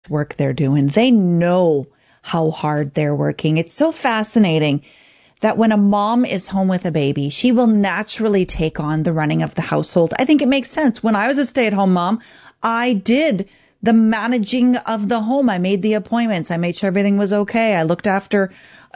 work they're doing. They know how hard they're working. It's so fascinating that when a mom is home with a baby, she will naturally take on the running of the household. I think it makes sense. When I was a stay-at-home mom, I did the managing of the home. I made the appointments. I made sure everything was okay. I looked after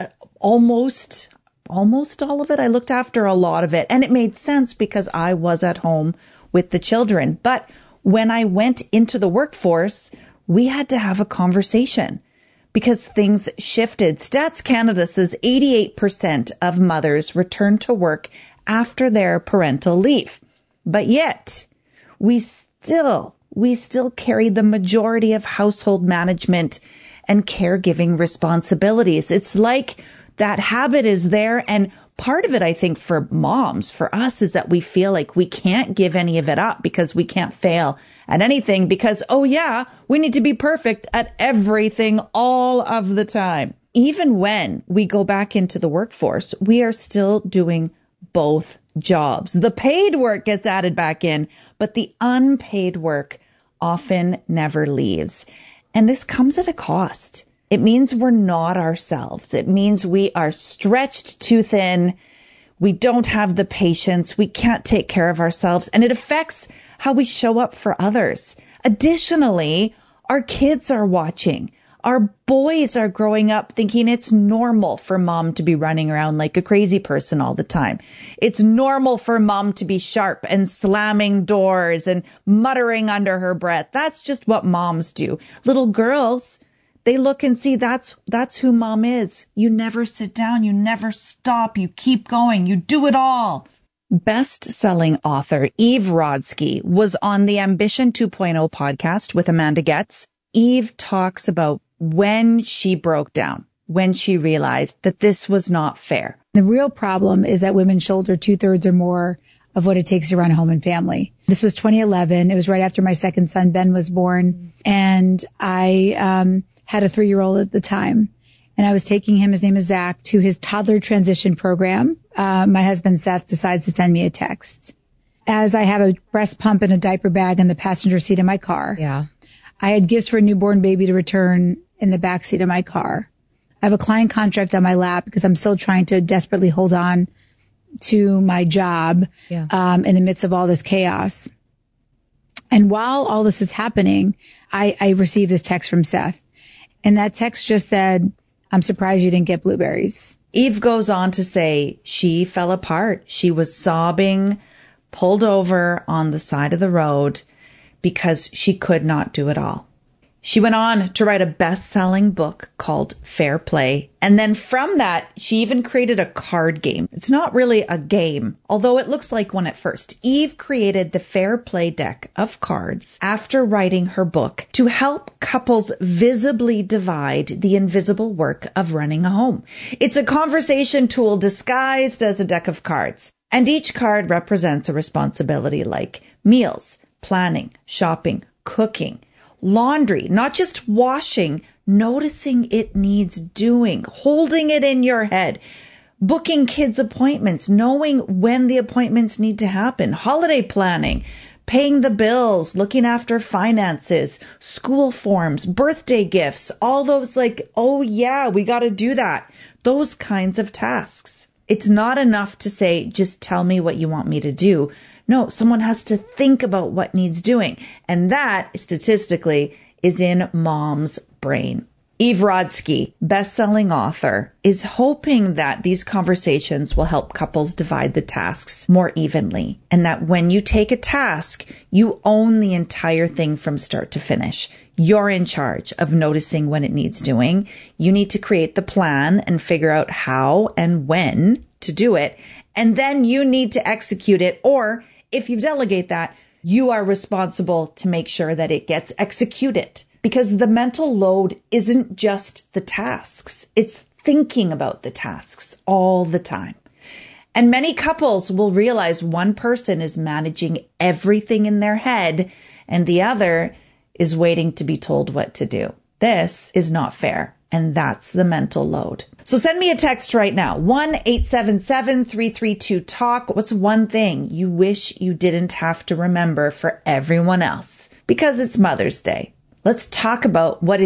almost all of it. I looked after a lot of it. And it made sense because I was at home with the children. But when I went into the workforce, we had to have a conversation because things shifted. Stats Canada says 88% of mothers return to work after their parental leave. But yet, we still carry the majority of household management and caregiving responsibilities. It's like that habit is there. And part of it, I think, for moms, for us, is that we feel like we can't give any of it up because we can't fail at anything because, oh yeah, we need to be perfect at everything all of the time. Even when we go back into the workforce, we are still doing both jobs. The paid work gets added back in, but the unpaid work often never leaves. And this comes at a cost. It means we're not ourselves. It means we are stretched too thin. We don't have the patience. We can't take care of ourselves. And it affects how we show up for others. Additionally, our kids are watching. Our boys are growing up thinking it's normal for mom to be running around like a crazy person all the time. It's normal for mom to be sharp and slamming doors and muttering under her breath. That's just what moms do. Little girls, they look and see that's who mom is. You never sit down. You never stop. You keep going. You do it all. Best-selling author Eve Rodsky was on the Ambition 2.0 podcast with Amanda Getz. Eve talks about when she broke down, when she realized that this was not fair. The real problem is that women shoulder 2/3 or more of what it takes to run a home and family. This was 2011. It was right after my second son, Ben, was born. And I had a 3-year-old at the time. And I was taking him, his name is Zach, to his toddler transition program. My husband, Seth, decides to send me a text. As I have a breast pump and a diaper bag in the passenger seat of my car. Yeah. I had gifts for a newborn baby to return in the backseat of my car. I have a client contract on my lap because I'm still trying to desperately hold on to my job in the midst of all this chaos. And while all this is happening, I received this text from Seth. And that text just said, I'm surprised you didn't get blueberries. Eve goes on to say she fell apart. She was sobbing, pulled over on the side of the road because she could not do it all. She went on to write a best-selling book called Fair Play. And then from that, she even created a card game. It's not really a game, although it looks like one at first. Eve created the Fair Play deck of cards after writing her book to help couples visibly divide the invisible work of running a home. It's a conversation tool disguised as a deck of cards. And each card represents a responsibility like meals, planning, shopping, cooking, laundry, not just washing, noticing it needs doing, holding it in your head, booking kids' appointments, knowing when the appointments need to happen, holiday planning, paying the bills, looking after finances, school forms, birthday gifts, all those like, oh yeah, we got to do that. Those kinds of tasks. It's not enough to say, just tell me what you want me to do. No, someone has to think about what needs doing. And that, statistically, is in mom's brain. Eve Rodsky, best-selling author, is hoping that these conversations will help couples divide the tasks more evenly. And that when you take a task, you own the entire thing from start to finish. You're in charge of noticing when it needs doing. You need to create the plan and figure out how and when to do it. And then you need to execute it, or if you delegate that, you are responsible to make sure that it gets executed. Because the mental load isn't just the tasks. It's thinking about the tasks all the time. And many couples will realize one person is managing everything in their head and the other is waiting to be told what to do. This is not fair. And that's the mental load. So send me a text right now. 1-877-332-TALK. What's one thing you wish you didn't have to remember for everyone else? Because it's Mother's Day. let's talk about what